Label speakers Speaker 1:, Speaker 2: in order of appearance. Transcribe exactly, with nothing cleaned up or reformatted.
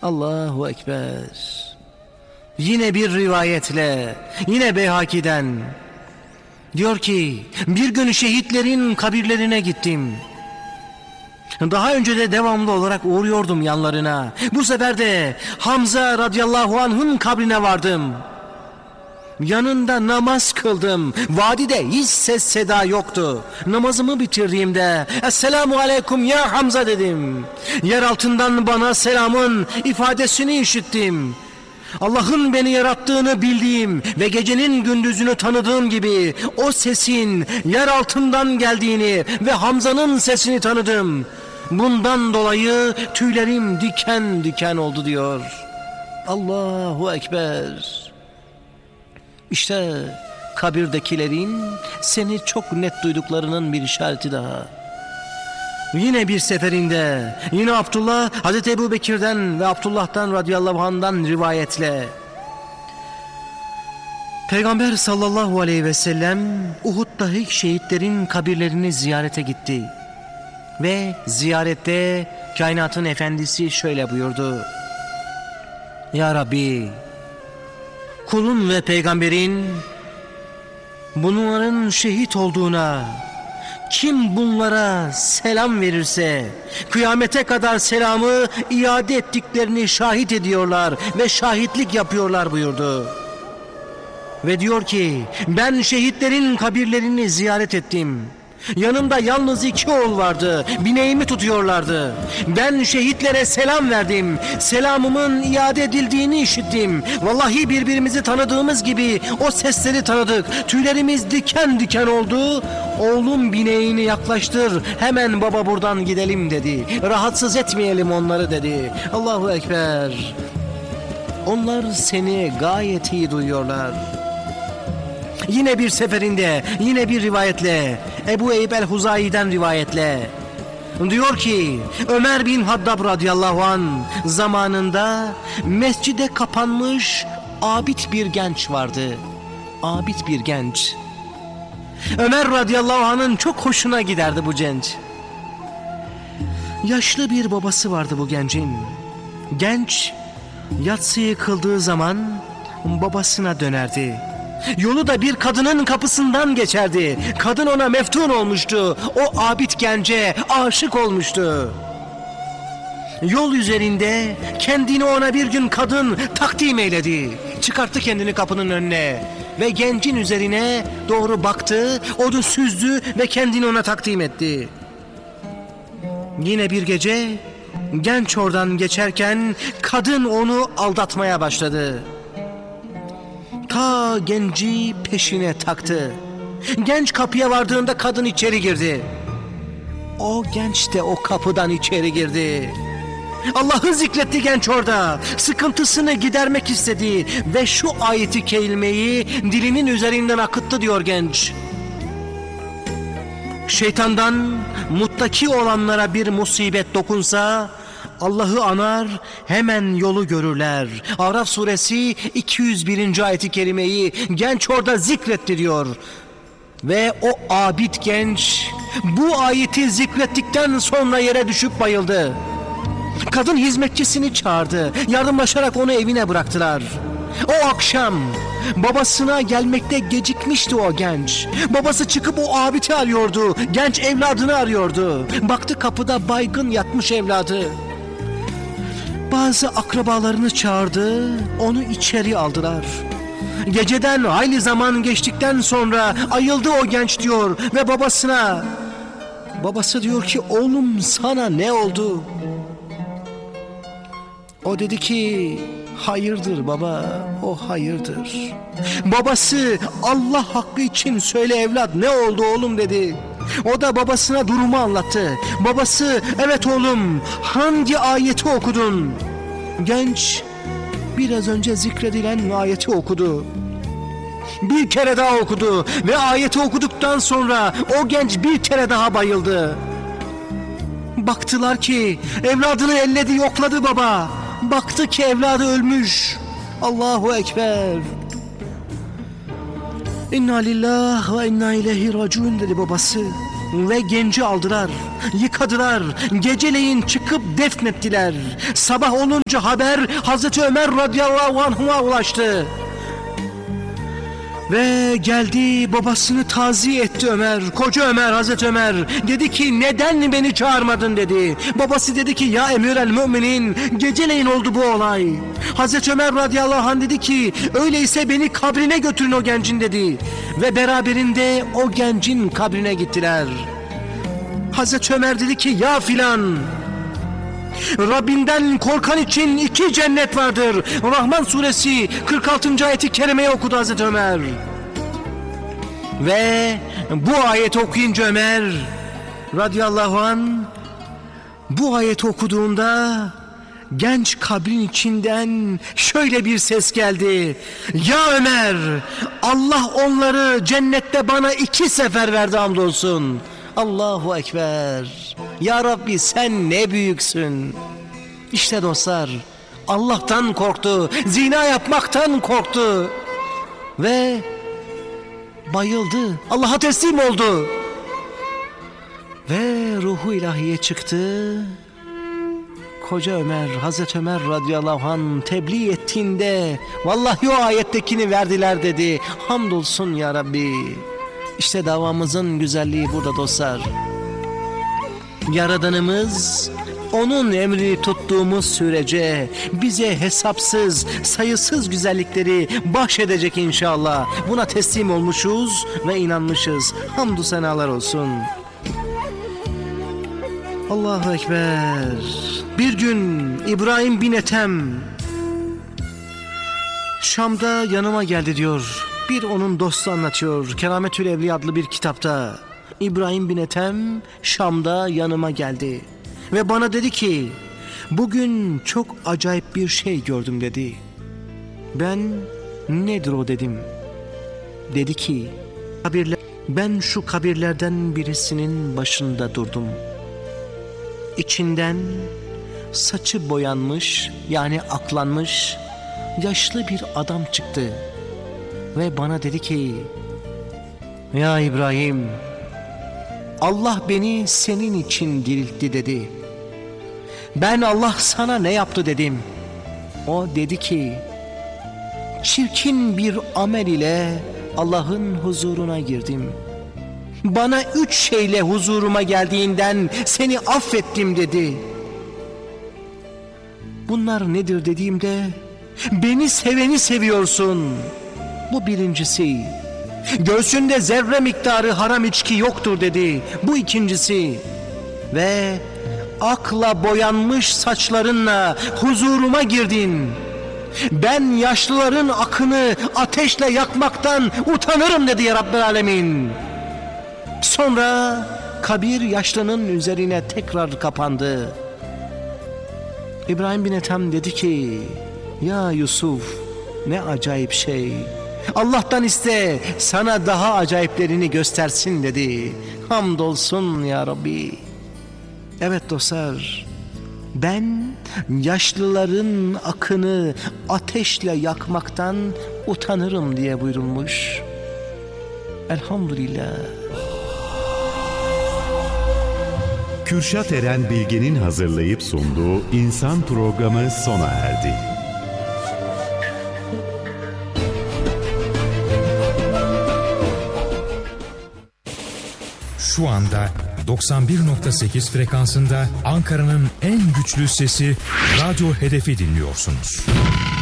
Speaker 1: Allahu Ekber. Yine bir rivayetle, yine Beyhaki'den diyor ki, bir gün şehitlerin kabirlerine gittim. Daha önce de devamlı olarak uğruyordum yanlarına. Bu sefer de Hamza radıyallahu anh'ın kabrine vardım. Yanında namaz kıldım. Vadide hiç ses seda yoktu. Namazımı bitirdiğimde Esselamu aleyküm ya Hamza dedim. Yer altından bana selamın ifadesini işittim. Allah'ın beni yarattığını bildiğim ve gecenin gündüzünü tanıdığım gibi o sesin yer altından geldiğini ve Hamza'nın sesini tanıdım. Bundan dolayı tüylerim diken diken oldu diyor. Allahu Ekber. İşte kabirdekilerin seni çok net duyduklarının bir işareti daha. Yine bir seferinde yine Abdullah Hazreti Ebu Bekir'den ve Abdullah'tan radıyallahu anh'dan rivayetle Peygamber sallallahu aleyhi ve sellem Uhud'daki şehitlerin kabirlerini ziyarete gitti. Ve ziyarette kainatın efendisi şöyle buyurdu: Ya Rabbi, kulun ve peygamberin bunların şehit olduğuna, kim bunlara selam verirse kıyamete kadar selamı iade ettiklerini şahit ediyorlar ve şahitlik yapıyorlar buyurdu. Ve diyor ki, ben şehitlerin kabirlerini ziyaret ettim. Yanımda yalnız iki oğul vardı. Bineğimi tutuyorlardı. Ben şehitlere selam verdim. Selamımın iade edildiğini işittim. Vallahi birbirimizi tanıdığımız gibi o sesleri tanıdık. Tüylerimiz diken diken oldu. Oğlum bineğini yaklaştır. Hemen baba buradan gidelim dedi. Rahatsız etmeyelim onları dedi. Allahu Ekber. Onlar seni gayet iyi duyuyorlar. Yine bir seferinde, yine bir rivayetle, Ebu Eyyub el-Huzai'den rivayetle diyor ki, Ömer bin Hattab radıyallahu anh zamanında mescide kapanmış abid bir genç vardı. Abid bir genç. Ömer radıyallahu anh'ın çok hoşuna giderdi bu genç. Yaşlı bir babası vardı bu gencin. Genç yatsıyı kıldığı zaman babasına dönerdi. Yolu da bir kadının kapısından geçerdi. Kadın ona meftun olmuştu. O abid gence aşık olmuştu. Yol üzerinde kendini ona bir gün kadın takdim eyledi. Çıkarttı kendini kapının önüne ve gencin üzerine doğru baktı. O da süzdü ve kendini ona takdim etti. Yine bir gece genç oradan geçerken kadın onu aldatmaya başladı. Ta genci peşine taktı. Genç kapıya vardığında kadın içeri girdi. O genç de o kapıdan içeri girdi. Allah'ı zikretti genç orada. Sıkıntısını gidermek istedi ve şu ayeti kerimeyi dilinin üzerinden akıttı diyor genç. Şeytandan muttaki olanlara bir musibet dokunsa Allah'ı anar, hemen yolu görürler. Araf suresi iki yüz birinci ayeti kerimeyi genç orada zikretti diyor. Ve o abid genç bu ayeti zikrettikten sonra yere düşüp bayıldı. Kadın hizmetçisini çağırdı. Yardımlaşarak onu evine bıraktılar. O akşam babasına gelmekte gecikmişti o genç. Babası çıkıp o abidi arıyordu. Genç evladını arıyordu. Baktı kapıda baygın yatmış evladı. Bazı akrabalarını çağırdı, onu içeri aldılar. Geceden hayli zaman geçtikten sonra ayıldı o genç diyor ve babasına, babası diyor ki, oğlum sana ne oldu? O dedi ki, hayırdır baba, o hayırdır. Babası, Allah hakkı için söyle evlat, ne oldu oğlum dedi. O da babasına durumu anlattı. Babası, evet oğlum, hangi ayeti okudun? Genç biraz önce zikredilen ayeti okudu. Bir kere daha okudu ve ayeti okuduktan sonra o genç bir kere daha bayıldı. Baktılar ki evladını elledi, yokladı baba. Baktı ki evladı ölmüş. Allahu Ekber. İnna lillahi ve inna ileyhi raciun dedi babası. Ve genci aldılar, yıkadılar, geceleyin çıkıp defnettiler. Sabah olunca haber Hazreti Ömer radıyallahu anh'a ulaştı. Ve geldi babasını taziye etti Ömer, koca Ömer, Hazreti Ömer. Dedi ki neden beni çağırmadın dedi. Babası dedi ki ya Emirel Müminin, geceleyin oldu bu olay. Hazreti Ömer radıyallahu anh dedi ki öyleyse beni kabrine götürün o gencin dedi. Ve beraberinde o gencin kabrine gittiler. Hazreti Ömer dedi ki ya filan, Rabbinden korkan için iki cennet vardır. Rahman suresi kırk altıncı ayeti kerimeyi okudu Hazreti Ömer. Ve bu ayeti okuyunca Ömer radıyallahu an bu ayeti okuduğunda genç kabrin içinden şöyle bir ses geldi. Ya Ömer, Allah onları cennette bana iki sefer verdi hamdolsun. Allahu Ekber. Ya Rabbi sen ne büyüksün. İşte dostlar, Allah'tan korktu, zina yapmaktan korktu ve bayıldı, Allah'a teslim oldu ve ruhu ilahiye çıktı. Koca Ömer, Hazreti Ömer radıyallahu anh tebliğ ettiğinde vallahi o ayettekini verdiler dedi. Hamdolsun ya Rabbi. İşte davamızın güzelliği burada dostlar. Yaradanımız onun emrini tuttuğumuz sürece bize hesapsız, sayısız güzellikleri bahşedecek inşallah. Buna teslim olmuşuz ve inanmışız. Hamdü senalar olsun. Allahu Ekber. Bir gün İbrahim bin Ethem Şam'da yanıma geldi diyor. Bir onun dostu anlatıyor. Kerametül Evliya adlı bir kitapta. İbrahim bin Ethem Şam'da yanıma geldi. Ve bana dedi ki bugün çok acayip bir şey gördüm dedi. Ben nedir o dedim. Dedi ki kabirler, ben şu kabirlerden birisinin başında durdum. İçinden saçı boyanmış yani aklanmış yaşlı bir adam çıktı. Ve bana dedi ki ya İbrahim, Allah beni senin için diriltti dedi. Ben Allah sana ne yaptı dedim. O dedi ki çirkin bir amel ile Allah'ın huzuruna girdim. Bana üç şeyle huzuruma geldiğinden seni affettim dedi. Bunlar nedir dediğimde beni seveni seviyorsun. Bu birincisi. Göğsünde zerre miktarı haram içki yoktur dedi. Bu ikincisi. Ve akla boyanmış saçlarınla huzuruma girdin. Ben yaşlıların akını ateşle yakmaktan utanırım dedi ya Rabbel Alemin. Sonra kabir yaşlının üzerine tekrar kapandı. İbrahim bin Ethem dedi ki ya Yusuf, ne acayip şey. Allah'tan iste sana daha acayiplerini göstersin dedi. Hamdolsun ya Rabbi. Evet dostlar, ben yaşlıların akını ateşle yakmaktan utanırım diye buyurulmuş. Elhamdülillah.
Speaker 2: Kürşat Eren Bilgin'in hazırlayıp sunduğu İnsan programı sona erdi.
Speaker 3: Şu anda doksan bir nokta sekiz frekansında Ankara'nın en güçlü sesi Radyo Hedefi dinliyorsunuz.